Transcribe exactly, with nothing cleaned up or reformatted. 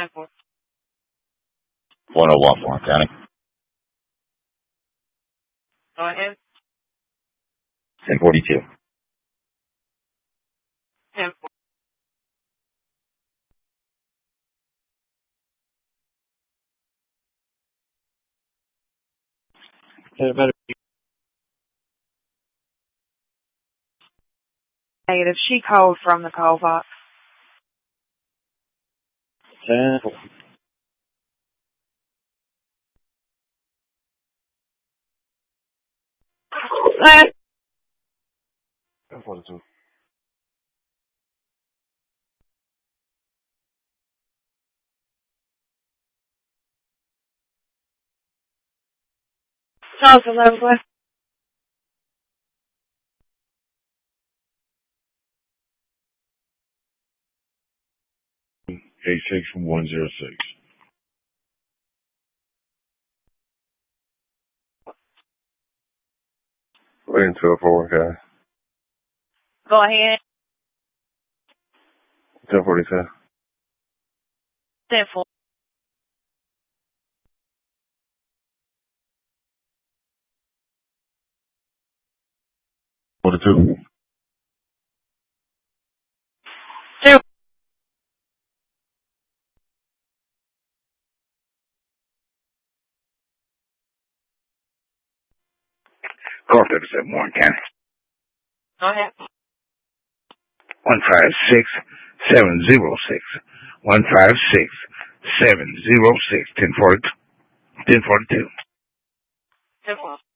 one oh one, Warren County. Go ahead. ten forty-two. ten Negative. She called from the call box. ten forty-two. Charles eleven West. eight six one zero six. Waiting to a forward guy. Go ahead. ten forty-two. ten four. forty-two. Two. Call thirty-seven, Warren County. Go ahead. one five six seven zero six. one five six seven zero six. ten forty-two. ten forty-two. ten four.